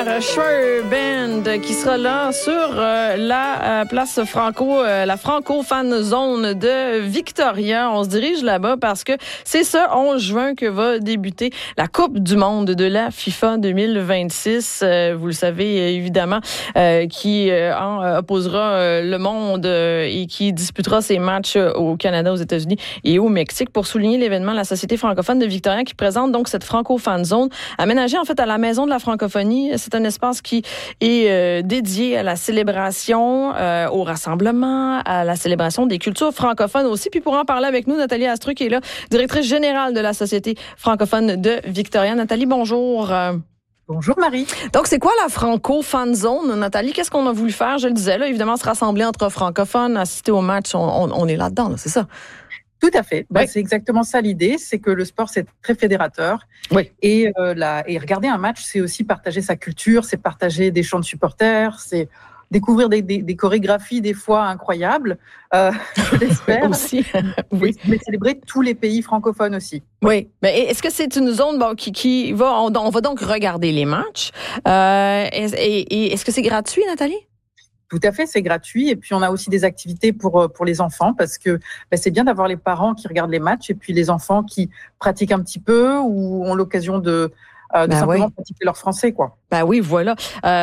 Pierre Schwer Band qui sera là sur la place la Franco Fan Zone de Victoria. On se dirige là-bas parce que c'est ce 11 juin que va débuter la Coupe du monde de la FIFA 2026. Vous le savez évidemment, qui opposera le monde et qui disputera ses matchs au Canada, aux États-Unis et au Mexique. Pour souligner l'événement, la Société francophone de Victoria qui présente donc cette Franco Fan Zone aménagée en fait à la Maison de la francophonie. C'est un espace qui est dédié à la célébration, au rassemblement, à la célébration des cultures francophones aussi. Puis pour en parler avec nous, Nathalie Astruc est là, directrice générale de la Société francophone de Victoria. Nathalie, bonjour. Bonjour Marie. Donc, c'est quoi la Franco Fan Zone, Nathalie? Qu'est-ce qu'on a voulu faire? Je le disais, là, évidemment, se rassembler entre francophones, assister au match, on est là-dedans, là, c'est ça? Tout à fait. Oui. C'est exactement ça l'idée, c'est que le sport, c'est très fédérateur. Oui. Et regarder un match, c'est aussi partager sa culture, c'est partager des chants de supporters, c'est découvrir des chorégraphies des fois incroyables, je l'espère. Aussi, oui. Mais célébrer tous les pays francophones aussi. Oui. Mais est-ce que c'est une zone qui va... On va donc regarder les matchs. Et est-ce que c'est gratuit, Nathalie? Tout à fait, c'est gratuit. Et puis, on a aussi des activités pour les enfants parce que c'est bien d'avoir les parents qui regardent les matchs et puis les enfants qui pratiquent un petit peu ou ont l'occasion de simplement pratiquer leur français, quoi. Ben oui, voilà.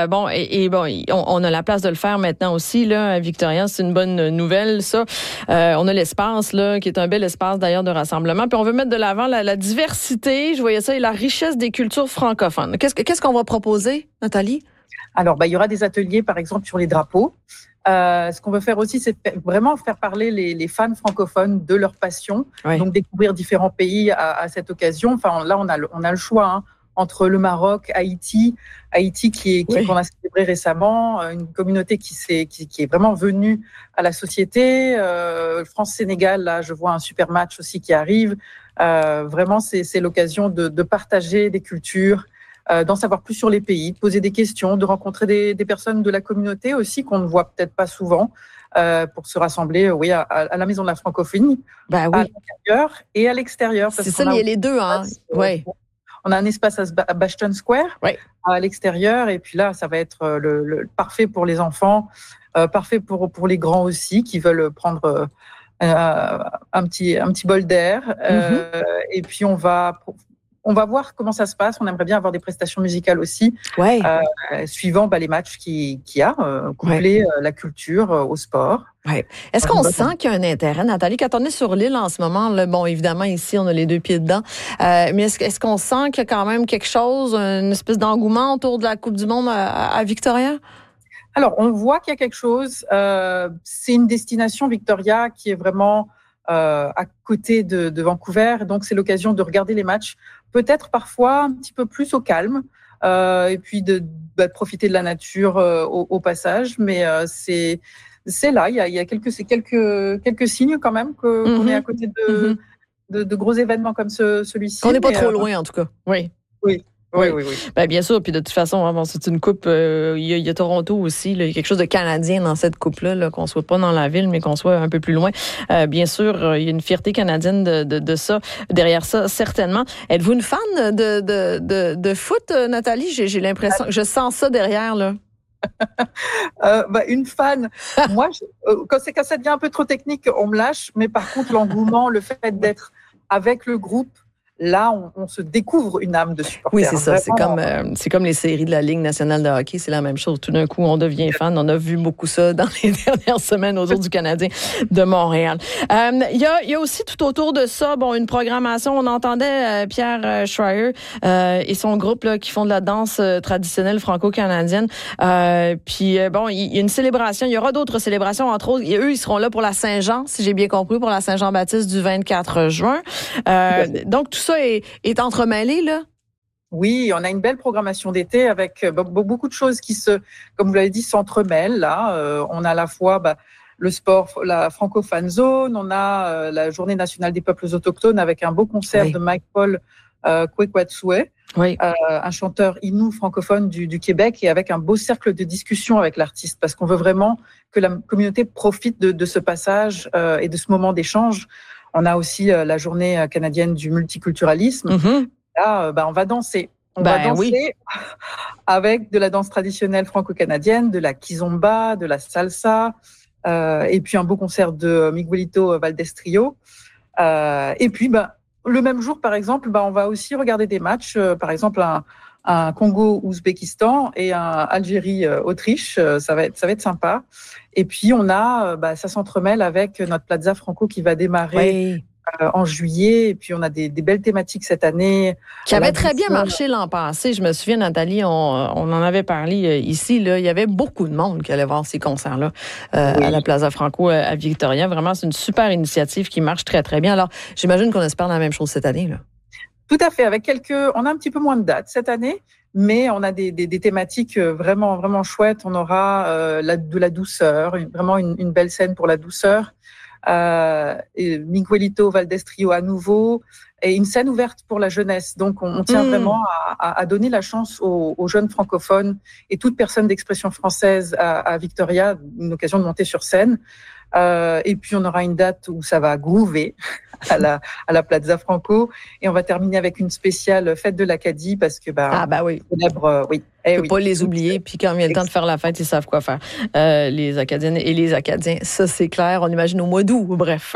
On a la place de le faire maintenant aussi, là, à Victoria. C'est une bonne nouvelle, ça. On a l'espace, là, qui est un bel espace, d'ailleurs, de rassemblement. Puis on veut mettre de l'avant la diversité, je voyais ça, et la richesse des cultures francophones. Qu'est-ce qu'on va proposer, Nathalie? Alors, il y aura des ateliers, par exemple, sur les drapeaux. Ce qu'on veut faire aussi, c'est vraiment faire parler les fans francophones de leur passion. Oui. Donc, découvrir différents pays à cette occasion. Enfin, là, on a le choix entre le Maroc, Haïti qu'on a célébré récemment, une communauté qui est vraiment venue à la société. France-Sénégal, là, je vois un super match aussi qui arrive. Vraiment, c'est l'occasion de partager des cultures, d'en savoir plus sur les pays, de poser des questions, de rencontrer des personnes de la communauté aussi qu'on ne voit peut-être pas souvent, pour se rassembler à la Maison de la francophonie, à l'intérieur et à l'extérieur. C'est ça, il y a les deux, hein? Oui. On a un espace à Bashton Square, à l'extérieur, et puis là, ça va être le parfait pour les enfants, parfait pour les grands aussi, qui veulent prendre un petit bol d'air. Et puis, on va voir comment ça se passe. On aimerait bien avoir des prestations musicales aussi, suivant les matchs qu'il y a, coupler la culture au sport. Ouais. Est-ce qu'on sent qu'il y a un intérêt, Nathalie, quand on est sur l'île en ce moment, là, bon, évidemment, ici, on a les deux pieds dedans, mais est-ce qu'on sent qu'il y a quand même quelque chose, une espèce d'engouement autour de la Coupe du monde à Victoria? Alors, on voit qu'il y a quelque chose. C'est une destination, Victoria, qui est vraiment à côté de Vancouver, donc c'est l'occasion de regarder les matchs, peut-être parfois un petit peu plus au calme, et puis de profiter de la nature au passage, mais c'est là, il y a quelques signes quand même qu'on est à côté de gros événements comme celui-ci. On n'est pas trop loin, en tout cas. Oui. Oui. Ben, bien sûr, puis de toute façon, c'est une coupe, il y a Toronto aussi, là, il y a quelque chose de canadien dans cette coupe-là, là, qu'on soit pas dans la ville, mais qu'on soit un peu plus loin. Bien sûr, il y a une fierté canadienne de ça, derrière ça, certainement. Êtes-vous une fan de foot, Nathalie? J'ai l'impression, je sens ça derrière, là. Une fan. Moi, quand ça devient un peu trop technique, on me lâche, mais par contre, l'engouement, le fait d'être avec le groupe, là, on se découvre une âme de supporter. Oui, c'est ça. C'est comme les séries de la Ligue nationale de hockey. C'est la même chose. Tout d'un coup, on devient fan. On a vu beaucoup ça dans les dernières semaines autour du Canadien de Montréal. Il y a aussi tout autour de ça, une programmation. On entendait Pierre Schwer et son groupe là, qui font de la danse traditionnelle franco-canadienne. Puis il y a une célébration. Il y aura d'autres célébrations, entre autres. Eux, ils seront là pour la Saint-Jean, si j'ai bien compris, pour la Saint-Jean-Baptiste du 24 juin. Donc, tout ça est entremêlé, là? Oui, on a une belle programmation d'été avec beaucoup de choses qui comme vous l'avez dit, s'entremêlent. Là, on a à la fois le sport, la Franco Fan Zone, on a la Journée nationale des peuples autochtones avec un beau concert de Mike Paul Kwekwatsue, un chanteur inou francophone du Québec, et avec un beau cercle de discussion avec l'artiste, parce qu'on veut vraiment que la communauté profite de ce passage et de ce moment d'échange. On a aussi la journée canadienne du multiculturalisme. Là, on va danser. On va danser avec de la danse traditionnelle franco-canadienne, de la kizomba, de la salsa, et puis un beau concert de Miguelito Valdés Trio. Et puis, le même jour, par exemple, on va aussi regarder des matchs, par exemple un Congo-Ouzbékistan et un Algérie-Autriche. Ça va être sympa. Et puis, on a, ça s'entremêle avec notre Plaza Franco qui va démarrer en juillet. Et puis, on a des belles thématiques cette année. Qui avait très bien marché l'an passé. Je me souviens, Nathalie, on en avait parlé ici. Là, il y avait beaucoup de monde qui allait voir ces concerts-là à la Plaza Franco à Victoria. Vraiment, c'est une super initiative qui marche très, très bien. Alors, j'imagine qu'on espère la même chose cette année, là. Tout à fait. On a un petit peu moins de dates cette année, mais on a des thématiques vraiment, vraiment chouettes. On aura de la douceur, vraiment une belle scène pour la douceur. Et Miguelito Valdés Trio à nouveau, et une scène ouverte pour la jeunesse. Donc, on tient vraiment à donner la chance aux jeunes francophones et toute personne d'expression française à Victoria, une occasion de monter sur scène. Et puis, on aura une date où ça va groover à la Plaza Franco. Et on va terminer avec une spéciale fête de l'Acadie parce que, oui. Célèbre, oui. On ne peut pas les oublier. Puis quand il y a le temps de faire la fête, ils savent quoi faire. Les Acadiennes et les Acadiens, ça c'est clair. On imagine au mois d'août. Bref.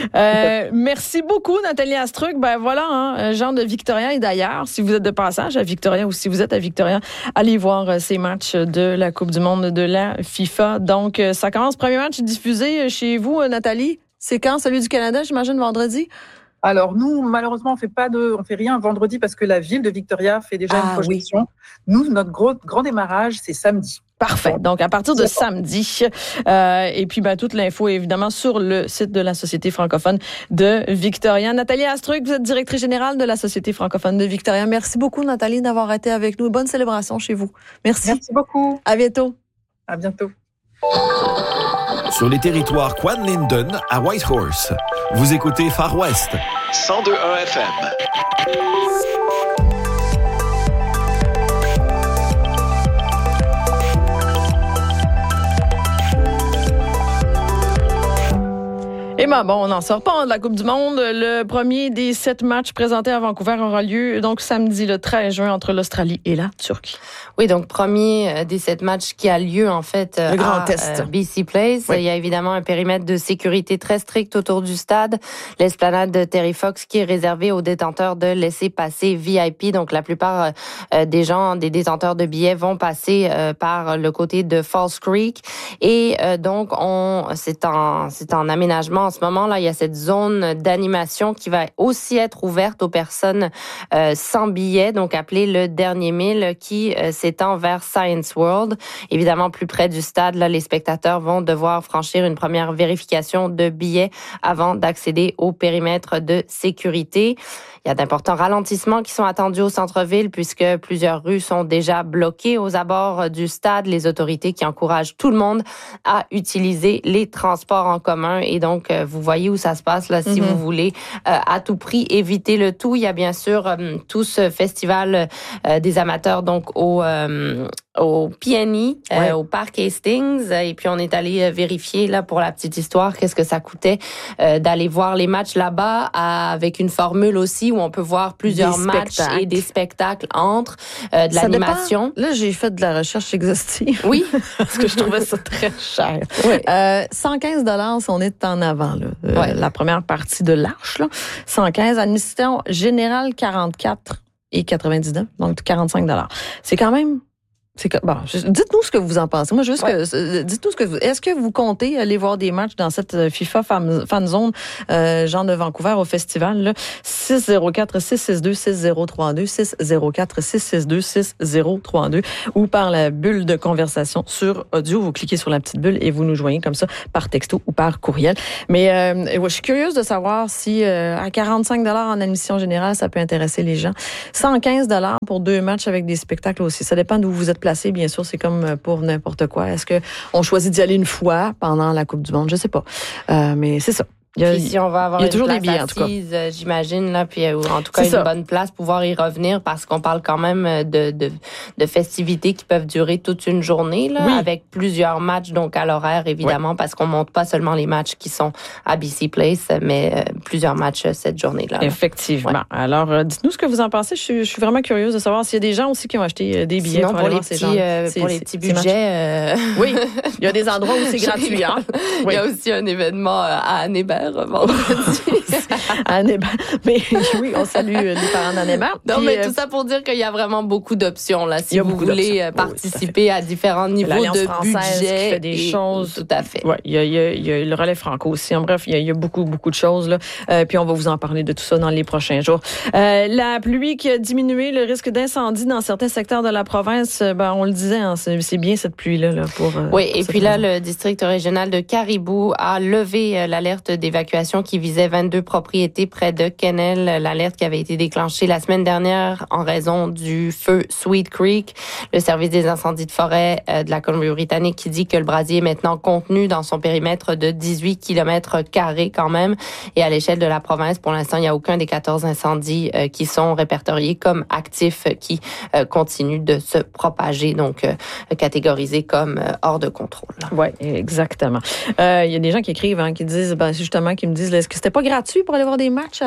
Merci beaucoup, Nathalie Astruc. Voilà, Jean de Victoria et d'ailleurs, si vous êtes de passage à Victoria ou si vous êtes à Victoria, allez voir ces matchs de la Coupe du monde de la FIFA. Donc, ça commence. Premier match diffusé chez vous, Nathalie. C'est quand? Celui du Canada, j'imagine, vendredi? Alors, nous, malheureusement, on fait rien vendredi parce que la ville de Victoria fait déjà une projection. Oui. Nous, notre grand démarrage, c'est samedi. Parfait. Donc, à partir de samedi. Et puis, toute l'info, évidemment, sur le site de la Société francophone de Victoria. Nathalie Astruc, vous êtes directrice générale de la Société francophone de Victoria. Merci beaucoup, Nathalie, d'avoir été avec nous. Bonne célébration chez vous. Merci. Merci beaucoup. À bientôt. À bientôt. Sur les territoires Quan Linden à Whitehorse. Vous écoutez Far West. 102.1 FM. Et on n'en sort pas de la Coupe du monde. Le premier des 7 matchs présentés à Vancouver aura lieu donc samedi le 13 juin entre l'Australie et la Turquie. Oui, donc premier des 7 matchs qui a lieu en fait le grand test. BC Place. Oui. Il y a évidemment un périmètre de sécurité très strict autour du stade. L'esplanade de Terry Fox qui est réservée aux détenteurs de laissez-passer VIP. Donc la plupart des détenteurs de billets vont passer par le côté de Falls Creek. Et donc c'est en aménagement. En ce moment-là, il y a cette zone d'animation qui va aussi être ouverte aux personnes sans billets, donc appelée le dernier mille, qui s'étend vers Science World. Évidemment, plus près du stade, là, les spectateurs vont devoir franchir une première vérification de billets avant d'accéder au périmètre de sécurité. Il y a d'importants ralentissements qui sont attendus au centre-ville puisque plusieurs rues sont déjà bloquées aux abords du stade. Les autorités qui encouragent tout le monde à utiliser les transports en commun. Et donc, vous voyez où ça se passe là, si vous voulez à tout prix éviter le tout. Il y a bien sûr tout ce festival des amateurs donc au PNI, au Parc Hastings. Et puis, on est allé vérifier là pour la petite histoire qu'est-ce que ça coûtait d'aller voir les matchs là-bas avec une formule aussi où on peut voir plusieurs matchs et des spectacles entre de l'animation. Là, j'ai fait de la recherche exhaustive. Oui. Parce que je trouvais ça très cher. Oui. 115 $ si on est en avant. Là. La première partie de l'Arche. Là. 115. Admission générale 44,99 $. Donc 45 $. C'est quand même... dites-nous ce que vous en pensez. Moi, dites-nous ce que est-ce que vous comptez aller voir des matchs dans cette FIFA Fan Zone, Jean de Vancouver au festival, là? 604-662-6032, 604-662-6032, ou par la bulle de conversation sur audio. Vous cliquez sur la petite bulle et vous nous joignez comme ça par texto ou par courriel. Mais je suis curieuse de savoir si à 45 $ en admission générale, ça peut intéresser les gens. 115 $ pour 2 matchs avec des spectacles aussi. Ça dépend d'où vous êtes placé. Bien sûr, c'est comme pour n'importe quoi. Est-ce qu'on choisit d'y aller une fois pendant la Coupe du monde? Je sais pas. Mais c'est ça. Puis si on va avoir toujours des billets, assise, j'imagine, là, puis ou en tout cas une bonne place pour pouvoir y revenir, parce qu'on parle quand même de festivités qui peuvent durer toute une journée, là, avec plusieurs matchs, donc à l'horaire, évidemment, parce qu'on monte pas seulement les matchs qui sont à BC Place, mais plusieurs matchs cette journée-là. Effectivement. Ouais. Alors, dites-nous ce que vous en pensez. Je suis vraiment curieuse de savoir s'il y a des gens aussi qui ont acheté des billets. Sinon, pour les petits budgets... Oui, il y a des endroits où c'est gratuit. Hein? Il y a aussi un événement à Anne-Hébert vendredi. Anne-Hébert. Mais oui, on salue les parents d'Anne-Hébert. Non, mais tout ça pour dire qu'il y a vraiment beaucoup d'options, là. Si vous voulez participer à différents niveaux de budget. Qui fait des choses. Tout à fait. Oui, il y a le relais franco aussi. En bref, il y a beaucoup de choses, là. Puis on va vous en parler de tout ça dans les prochains jours. La pluie qui a diminué le risque d'incendie dans certains secteurs de la province, on le disait, hein, c'est bien cette pluie-là. Là, oui, et puis là, le district régional de Caribou a levé l'alerte d'évacuation qui visait 22 propriétés près de Quesnel. L'alerte qui avait été déclenchée la semaine dernière en raison du feu Sweet Creek. Le service des incendies de forêt de la Colombie-Britannique qui dit que le brasier est maintenant contenu dans son périmètre de 18 km² quand même. Et à l'échelle de la province, pour l'instant, il n'y a aucun des 14 incendies qui sont répertoriés comme actifs qui continuent de se propager, donc catégorisés comme hors de contrôle. Oui, exactement. Il y a des gens qui écrivent, qui disent, justement, qui me disent, est-ce que c'était pas gratuit pour aller voir des matchs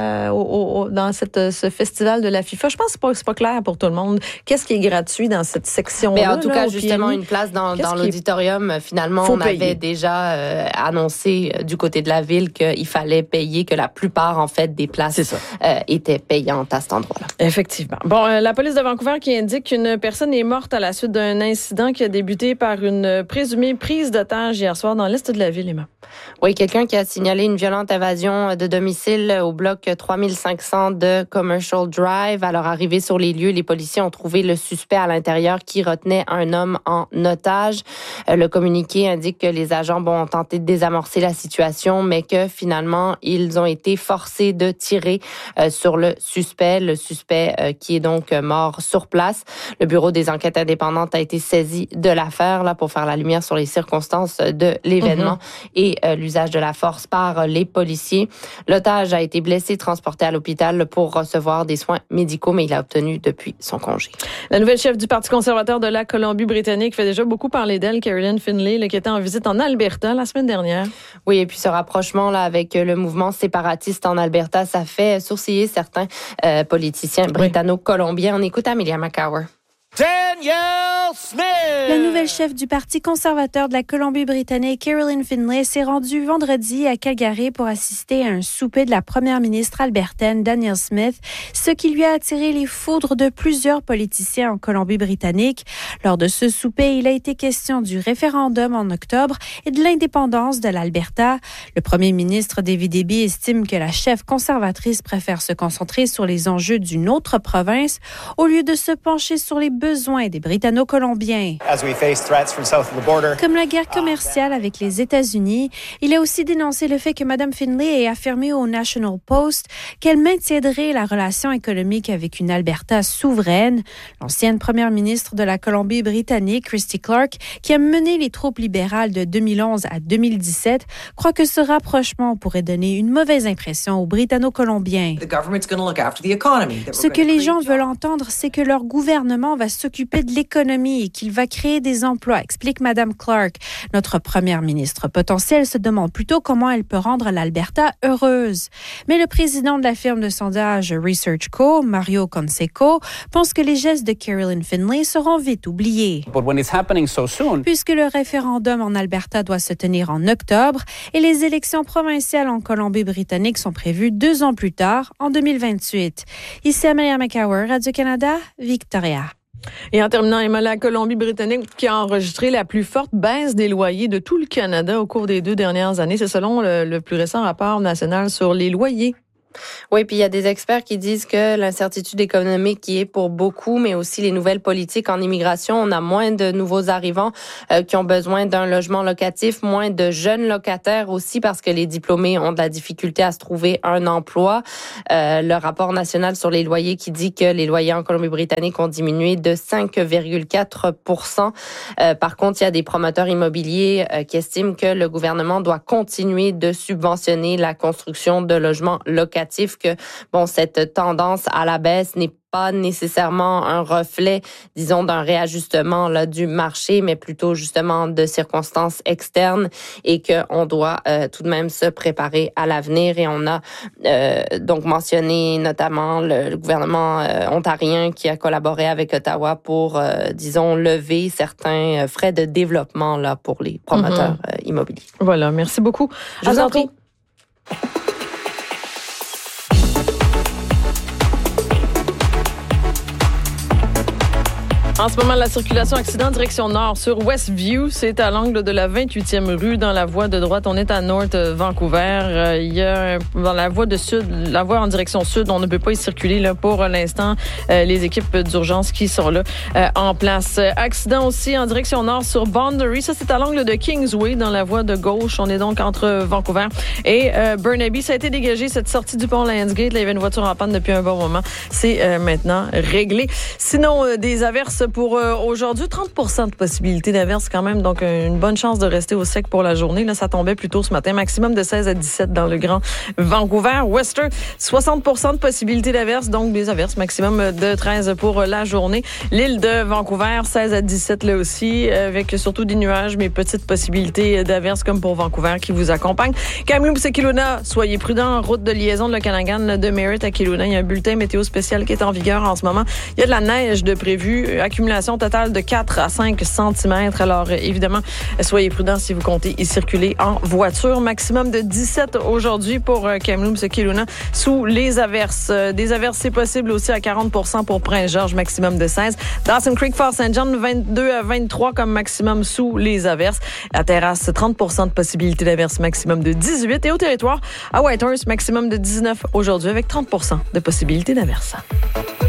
dans ce festival de la FIFA? Je pense que c'est pas clair pour tout le monde. Qu'est-ce qui est gratuit dans cette section-là? Mais en tout cas, justement, une place dans l'auditorium, finalement, on avait déjà annoncé du côté de la ville qu'il fallait payer, que la plupart, en fait, des places étaient payantes à cet endroit-là. Effectivement. Bon, la police de Vancouver qui indique qu'une personne est morte à la suite d'un incident qui a débuté par une présumée prise d'otage hier soir dans l'est de la ville, Emma. Oui, quelqu'un qui a signalé une violente invasion de domicile au bloc 3500 de Commercial Drive. Alors, arrivé sur les lieux, les policiers ont trouvé le suspect à l'intérieur qui retenait un homme en otage. Le communiqué indique que les agents ont tenté de désamorcer la situation, mais que finalement, ils ont été forcés de tirer sur le suspect qui est donc mort sur place. Le bureau des enquêtes indépendantes a été saisi de l'affaire là pour faire la lumière sur les circonstances de l'événement et l'usage de la force par les policiers. L'otage a été blessé, transporté à l'hôpital pour recevoir des soins médicaux, mais il a obtenu depuis son congé. La nouvelle chef du Parti conservateur de la Colombie-Britannique fait déjà beaucoup parler d'elle, Caroline Finlay, qui était en visite en Alberta la semaine dernière. Oui, et puis ce rapprochement là avec le mouvement séparatiste en Alberta, ça fait sourciller certains politiciens britanno-colombiens. On écoute Amelia McCower. Danielle Smith! La nouvelle chef du Parti conservateur de la Colombie-Britannique, Caroline Finlay, s'est rendue vendredi à Calgary pour assister à un souper de la première ministre albertaine, Danielle Smith, ce qui lui a attiré les foudres de plusieurs politiciens en Colombie-Britannique. Lors de ce souper, il a été question du référendum en octobre et de l'indépendance de l'Alberta. Le premier ministre David Eby estime que la chef conservatrice préfère se concentrer sur les enjeux d'une autre province au lieu de se pencher sur les besoins des Britanno-Colombiens. Comme la guerre commerciale avec les États-Unis, il a aussi dénoncé le fait que Mme Finlay ait affirmé au National Post qu'elle maintiendrait la relation économique avec une Alberta souveraine. L'ancienne première ministre de la Colombie-Britannique, Christy Clark, qui a mené les troupes libérales de 2011 à 2017, croit que ce rapprochement pourrait donner une mauvaise impression aux Britanno-Colombiens. Ce que les gens veulent entendre, c'est que leur gouvernement va s'occuper de l'économie et qu'il va créer des emplois, explique Mme Clark. Notre première ministre potentielle se demande plutôt comment elle peut rendre l'Alberta heureuse. Mais le président de la firme de sondage Research Co., Mario Conseco, pense que les gestes de Caroline Finlay seront vite oubliés. Puisque le référendum en Alberta doit se tenir en octobre et les élections provinciales en Colombie-Britannique sont prévues 2 ans plus tard, en 2028. Ici Amelia McCower, Radio-Canada, Victoria. Et en terminant, Emma, la Colombie-Britannique qui a enregistré la plus forte baisse des loyers de tout le Canada au cours des 2 dernières années. C'est selon le plus récent rapport national sur les loyers. Oui, puis il y a des experts qui disent que l'incertitude économique qui est pour beaucoup, mais aussi les nouvelles politiques en immigration, on a moins de nouveaux arrivants qui ont besoin d'un logement locatif, moins de jeunes locataires aussi parce que les diplômés ont de la difficulté à se trouver un emploi. Le rapport national sur les loyers qui dit que les loyers en Colombie-Britannique ont diminué de 5,4%. Par contre, il y a des promoteurs immobiliers qui estiment que le gouvernement doit continuer de subventionner la construction de logements locatifs, que cette tendance à la baisse n'est pas nécessairement un reflet, disons, d'un réajustement là du marché, mais plutôt justement de circonstances externes et qu'on doit tout de même se préparer à l'avenir. Et on a donc mentionné notamment le gouvernement ontarien qui a collaboré avec Ottawa pour, disons, lever certains frais de développement là pour les promoteurs immobiliers. Voilà, merci beaucoup. Je vous en prie. En ce moment, la circulation accident direction nord sur Westview, c'est à l'angle de la 28e rue dans la voie de droite. On est à North Vancouver. Il y a dans la voie de sud, la voie en direction sud, on ne peut pas y circuler là pour l'instant. Les équipes d'urgence qui sont là en place. Accident aussi en direction nord sur Boundary. Ça, c'est à l'angle de Kingsway dans la voie de gauche. On est donc entre Vancouver et Burnaby. Ça a été dégagé, cette sortie du pont Lionsgate. Là, il y avait une voiture en panne depuis un bon moment. C'est maintenant réglé. Sinon, des averses pour aujourd'hui, 30% de possibilité d'averse quand même, donc une bonne chance de rester au sec pour la journée. Là, ça tombait plus tôt ce matin, maximum de 16 à 17 dans le Grand Vancouver. Western, 60% de possibilité d'averse, donc des averses, maximum de 13 pour la journée. L'île de Vancouver, 16 à 17 là aussi, avec surtout des nuages, mais petites possibilités d'averse comme pour Vancouver qui vous accompagne. Kamloops et Kelowna, soyez prudents, route de liaison de l'Okanagan de Merritt à Kelowna. Il y a un bulletin météo spécial qui est en vigueur en ce moment. Il y a de la neige de prévu, accumulation totale de 4 à 5 cm. Alors, évidemment, soyez prudents si vous comptez y circuler en voiture. Maximum de 17 aujourd'hui pour Kamloops et Kelowna sous les averses. Des averses, c'est possible aussi à 40% pour Prince-Georges, maximum de 16. Dawson Creek, Fort St. John, 22 à 23 comme maximum sous les averses. À Terrasse, 30% de possibilité d'averse, maximum de 18. Et au territoire, à Whitehorse, maximum de 19 aujourd'hui avec 30% de possibilité d'averse.